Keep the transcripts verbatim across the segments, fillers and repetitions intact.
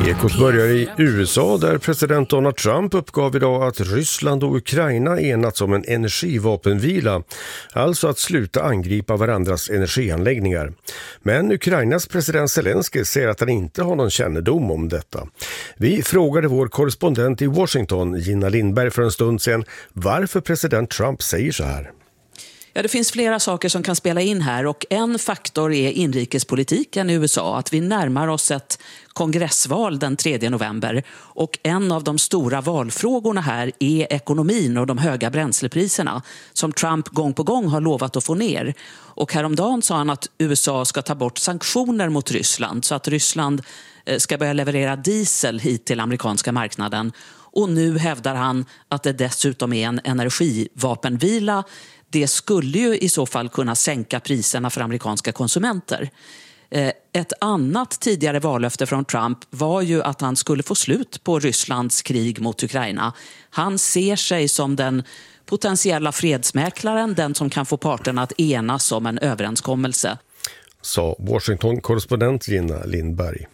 Ekot börjar i U S A där president Donald Trump uppgav idag att Ryssland och Ukraina enats om en energivapenvila, alltså att sluta angripa varandras energianläggningar. Men Ukrainas president Zelensky säger att han inte har någon kännedom om detta. Vi frågade vår korrespondent i Washington, Gina Lindberg, för en stund sedan varför president Trump säger så här. Ja, det finns flera saker som kan spela in här och en faktor är inrikespolitiken i U S A. Att vi närmar oss ett kongressval den tredje november och en av de stora valfrågorna här är ekonomin och de höga bränslepriserna som Trump gång på gång har lovat att få ner. Och häromdagen sa han att U S A ska ta bort sanktioner mot Ryssland så att Ryssland ska börja leverera diesel hit till amerikanska marknaden. Och nu hävdar han att det dessutom är en energivapenvila. Det skulle ju i så fall kunna sänka priserna för amerikanska konsumenter. Ett annat tidigare vallöfte från Trump var ju att han skulle få slut på Rysslands krig mot Ukraina. Han ser sig som den potentiella fredsmäklaren, den som kan få parterna att enas om en överenskommelse. Sa Washington-korrespondent Gina Lindberg.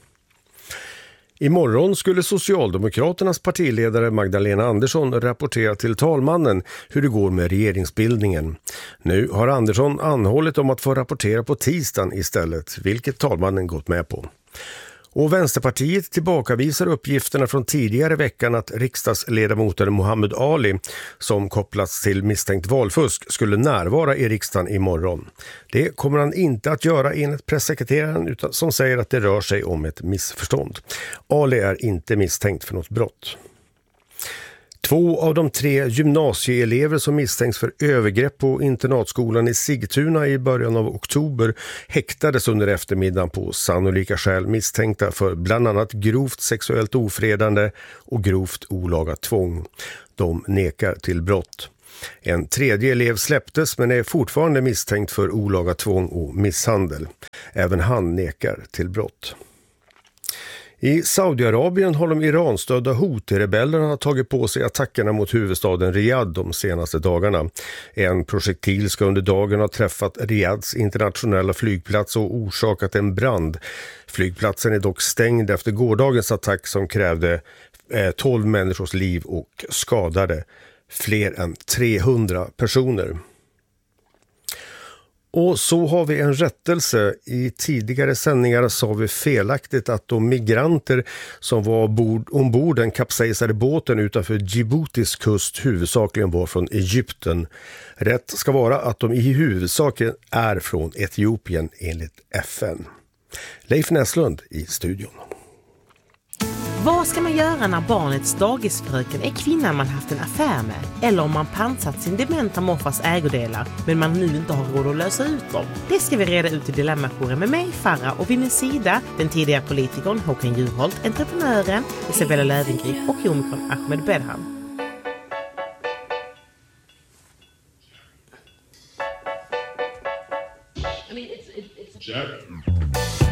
Imorgon skulle Socialdemokraternas partiledare Magdalena Andersson rapportera till talmannen hur det går med regeringsbildningen. Nu har Andersson anhållit om att få rapportera på tisdagen istället, vilket talmannen gått med på. Och Vänsterpartiet tillbakavisar uppgifterna från tidigare veckan att riksdagsledamoten Muhammad Ali, som kopplats till misstänkt valfusk, skulle närvara i riksdagen imorgon. Det kommer han inte att göra enligt pressekreteraren utan som säger att det rör sig om ett missförstånd. Ali är inte misstänkt för något brott. Två av de tre gymnasieelever som misstänks för övergrepp på internatskolan i Sigtuna i början av oktober häktades under eftermiddagen på sannolika skäl misstänkta för bland annat grovt sexuellt ofredande och grovt olaga tvång. De nekar till brott. En tredje elev släpptes men är fortfarande misstänkt för olaga tvång och misshandel. Även han nekar till brott. I Saudiarabien har de Iran-stödda Houthi-rebellerna tagit på sig attackerna mot huvudstaden Riyadh de senaste dagarna. En projektil ska under dagen ha träffat Riyadhs internationella flygplats och orsakat en brand. Flygplatsen är dock stängd efter gårdagens attack som krävde tolv människors liv och skadade fler än trehundra personer. Och så har vi en rättelse. I tidigare sändningar sa vi felaktigt att de migranter som var ombord, ombord den kapsejsade båten utanför Djiboutis kust huvudsakligen var från Egypten. Rätt ska vara att de i huvudsak är från Etiopien enligt F N. Leif Näslund i studion. Vad ska man göra när barnets dagisfröken är kvinnan man haft en affär med? Eller om man pansat sin dementa morfars ägodelar men man nu inte har råd att lösa ut dem? Det ska vi reda ut i Dilemma-jouren med mig, Farah, och vid min sida den tidigare politikern Håkan Juholt, entreprenören Isabella Löwengrip och komikern Ahmed Bedham. Jack.